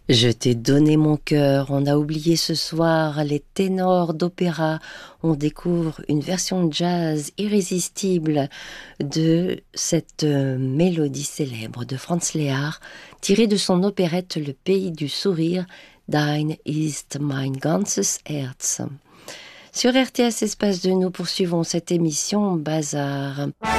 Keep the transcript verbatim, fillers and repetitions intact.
Je t'ai donné mon cœur, on a oublié ce soir les ténors d'opéra. On découvre une version jazz irrésistible de cette euh, mélodie célèbre de Franz Lehár, tirée de son opérette Le Pays du Sourire, Dein ist mein ganzes Herz. Sur R T S Espace de nous poursuivons cette émission Bazar.